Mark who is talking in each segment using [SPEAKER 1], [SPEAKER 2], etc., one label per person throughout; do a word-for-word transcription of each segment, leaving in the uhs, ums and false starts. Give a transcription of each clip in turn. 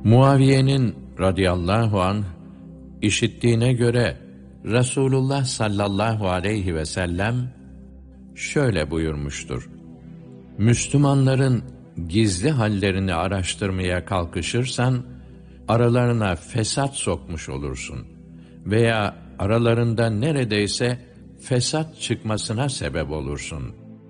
[SPEAKER 1] Muaviye'nin radıyallahu anh işittiğine göre Resulullah sallallahu aleyhi ve sellem şöyle buyurmuştur: Müslümanların gizli hallerini araştırmaya kalkışırsan, aralarına fesat sokmuş olursun veya aralarında neredeyse fesat çıkmasına sebep olursun.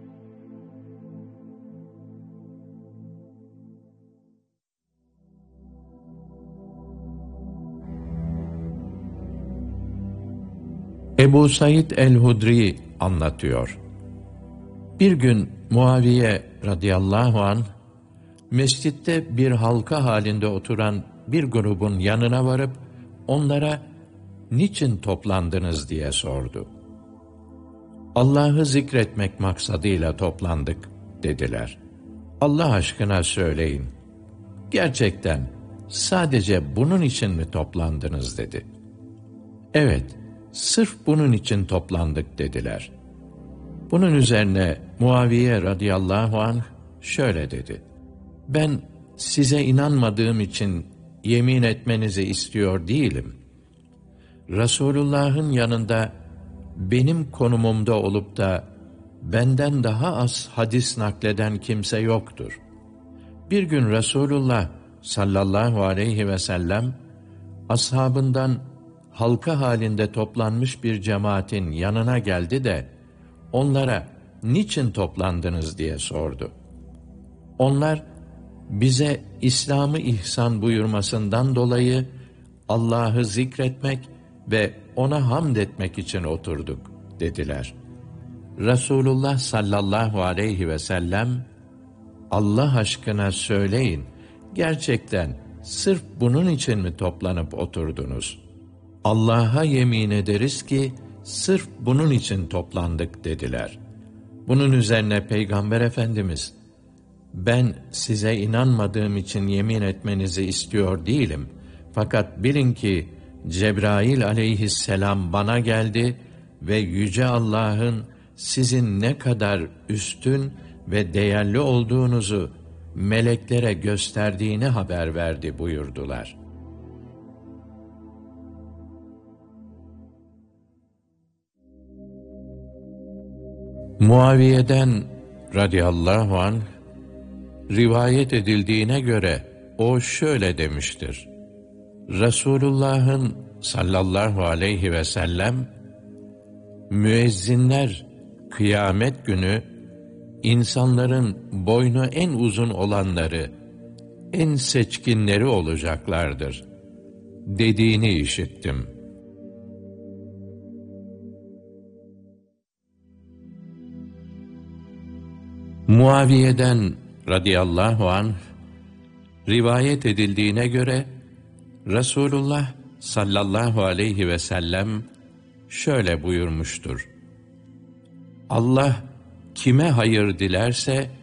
[SPEAKER 1] Ebu Said el-Hudri anlatıyor. Bir gün Muaviye radıyallahu anh, mescitte bir halka halinde oturan bir grubun yanına varıp, onlara niçin toplandınız diye sordu. Allah'ı zikretmek maksadıyla toplandık dediler. Allah aşkına söyleyin, gerçekten sadece bunun için mi toplandınız dedi. Evet, sırf bunun için toplandık dediler. Bunun üzerine Muaviye radıyallahu anh şöyle dedi: Ben size inanmadığım için yemin etmenizi istiyor değilim. Resulullah'ın yanında benim konumumda olup da benden daha az hadis nakleden kimse yoktur. Bir gün Resulullah sallallahu aleyhi ve sellem ashabından halka halinde toplanmış bir cemaatin yanına geldi de onlara niçin toplandınız diye sordu. Onlar bize İslam'ı ihsan buyurmasından dolayı Allah'ı zikretmek ve ona hamd etmek için oturduk dediler. Resulullah sallallahu aleyhi ve sellem, Allah aşkına söyleyin, gerçekten sırf bunun için mi toplanıp oturdunuz? Allah'a yemin ederiz ki sırf bunun için toplandık dediler. Bunun üzerine Peygamber Efendimiz, ben size inanmadığım için yemin etmenizi istiyor değilim. Fakat bilin ki Cebrail aleyhisselam bana geldi ve Yüce Allah'ın sizin ne kadar üstün ve değerli olduğunuzu meleklere gösterdiğini haber verdi buyurdular. Muaviye'den radıyallahu anh rivayet edildiğine göre o şöyle demiştir: Resulullah'ın sallallahu aleyhi ve sellem, müezzinler kıyamet günü insanların boynu en uzun olanları, en seçkinleri olacaklardır dediğini işittim. Muaviye'den radıyallahu anh rivayet edildiğine göre Resulullah sallallahu aleyhi ve sellem şöyle buyurmuştur: Allah kime hayır dilerse